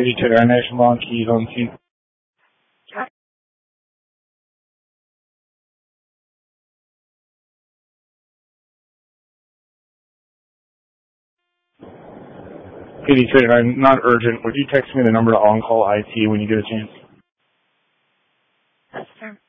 52 National Line Keys on scene. PD2, not urgent. Would you text me the number to on-call IT when you get a chance? Yes, sir.